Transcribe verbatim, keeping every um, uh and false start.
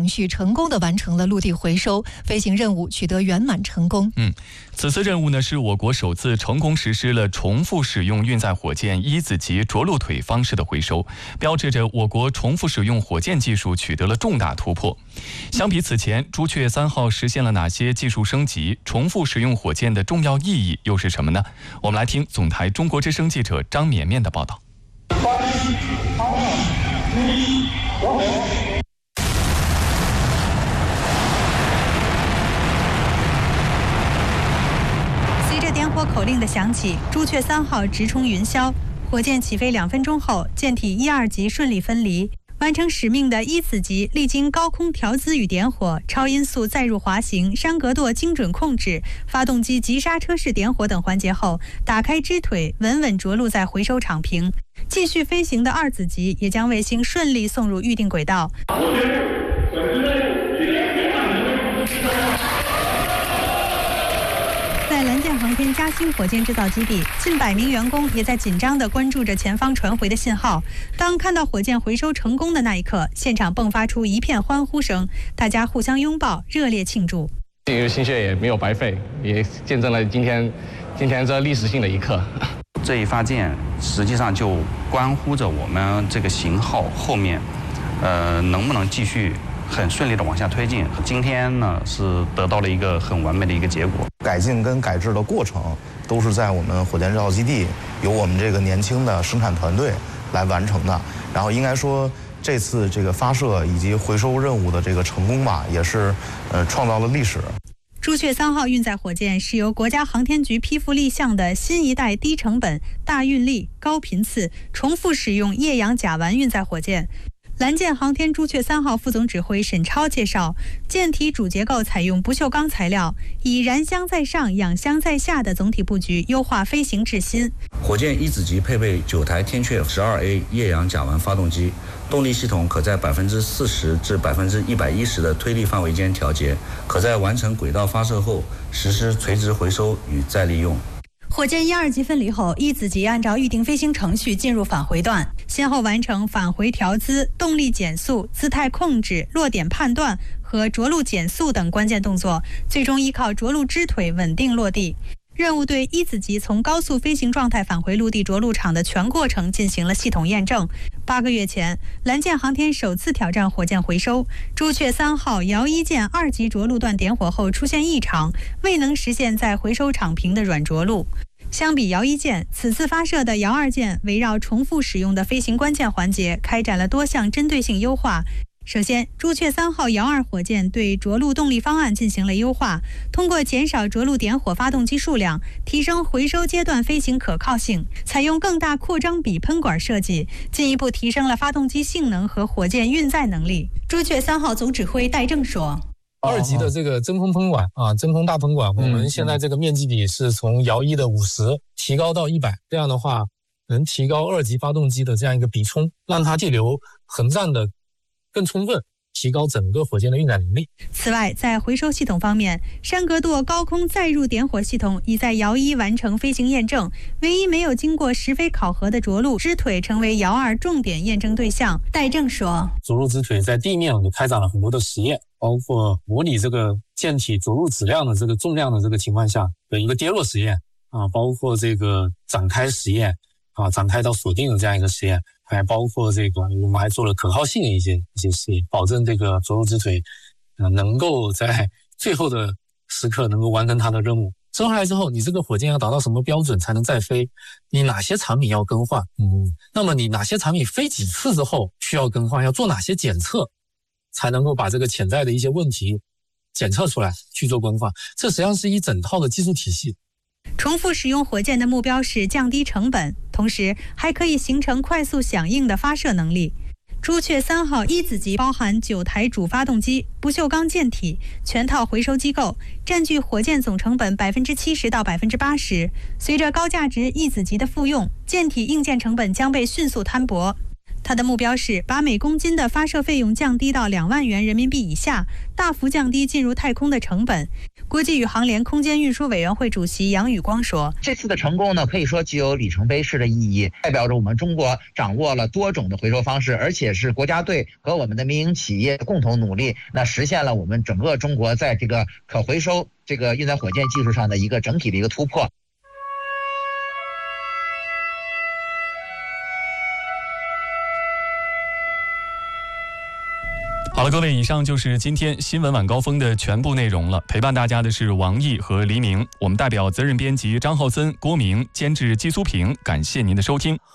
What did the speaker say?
程序成功地完成了陆地回收，飞行任务取得圆满成功。 嗯，此次任务呢是我国首次成功实施了重复使用运载火箭一子级着陆腿方式的回收，标志着我国重复使用火箭技术取得了重大突破。相比此前，朱雀三号实现了哪些技术升级？重复使用火箭的重要意义又是什么呢？我们来听总台中国之声记者张绵绵的报道。 随着点火口令的响起，朱雀三号直冲云霄，火箭起飞两分钟后，舰体一二级顺利分离。完成使命的一子级历经高空调姿与点火、超音速载入滑行、山格舵精准控制、发动机急刹车式点火等环节后，打开支腿，稳稳着陆在回收场坪。继续飞行的二子级也将卫星顺利送入预定轨道。在蓝箭航天嘉兴火箭制造基地，近百名员工也在紧张地关注着前方传回的信号。当看到火箭回收成功的那一刻，现场迸发出一片欢呼声，大家互相拥抱，热烈庆祝。 这个心血也没有白费，也见证了今天今天这历史性的一刻。 这一发箭实际上就关乎着我们这个型号后面，呃，能不能继续很顺利的往下推进。今天呢是得到了一个很完美的一个结果。 改进跟改制的过程都是在我们火箭制造基地由我们这个年轻的生产团队来完成的。然后应该说这次这个发射以及回收任务的这个成功吧，也是呃创造了历史。 朱雀三号运载火箭是由国家航天局批复立项的新一代低成本、大运力、高频次、重复使用液氧甲烷运载火箭。蓝箭航天朱雀三号副总指挥沈超介绍，舰体主结构采用不锈钢材料，以燃箱在上、氧箱在下的总体布局优化飞行质心。 火箭一子级配备九台天阙 十二 A 液氧甲烷发动机，动力系统可在百分之四十至百分之一百一十的推力范围间调节，可在完成轨道发射后实施垂直回收与再利用。 火箭一二级分离后，一子级按照预定飞行程序进入返回段，先后完成返回调姿、动力减速、姿态控制、落点判断和着陆减速等关键动作，最终依靠着陆支腿稳定落地。任务对一子级从高速飞行状态返回陆地着陆场的全过程进行了系统验证。八个月前，蓝箭航天首次挑战火箭回收，朱雀三号遥一舰二级着陆段点火后出现异常，未能实现在回收场坪的软着陆。相比遥一舰，此次发射的遥二舰围绕重复使用的飞行关键环节开展了多项针对性优化。首先，朱雀三号遥二火箭对着陆动力方案进行了优化，通过减少着陆点火发动机数量，提升回收阶段飞行可靠性，采用更大扩张比喷管设计，进一步提升了发动机性能和火箭运载能力。朱雀三号总指挥戴正说， 二级的这个真空喷管啊，真空大喷管，我们现在这个面积比是从遥一的五十提高到一百，这样的话能提高二级发动机的这样一个比冲，让它地流横战的更充分，提高整个火箭的运载能力。 此外，在回收系统方面，山格舵高空载入点火系统已在遥一完成飞行验证，唯一没有经过实飞考核的着陆支腿成为遥二重点验证对象。戴正说， 着陆支腿在地面也开展了很多的实验，包括模拟这个舰体着陆质量的这个重量的这个情况下的一个跌落实验啊，包括这个展开实验啊，展开到锁定的这样一个实验，还包括这个我们还做了可靠性的一些一些实验，保证这个着陆支腿呃能够在最后的时刻能够完成它的任务。生下来之后，你这个火箭要达到什么标准才能再飞？你哪些产品要更换？嗯，那么你哪些产品飞几次之后需要更换？要做哪些检测，才能够把这个潜在的一些问题检测出来去做更换？这实际上是一整套的技术体系。 重复使用火箭的目标是降低成本，同时还可以形成快速响应的发射能力。朱雀三号一子级包含九台主发动机、不锈钢舰体、全套回收机构，占据火箭总成本百分之七十到百分之八十。随着高价值一子级的复用，舰体硬件成本将被迅速摊薄。 它的目标是把每公斤的发射费用降低到两万元人民币以下，大幅降低进入太空的成本。国际宇航联空间运输委员会主席杨宇光说：“ 这次的成功呢，可以说具有里程碑式的意义，代表着我们中国掌握了多种的回收方式，而且是国家队和我们的民营企业共同努力，那实现了我们整个中国在这个可回收这个运载火箭技术上的一个整体的一个突破。” 好了，各位，以上就是今天新闻晚高峰的全部内容了。陪伴大家的是王毅和黎明，我们代表责任编辑张浩森、郭明，监制季苏平，感谢您的收听。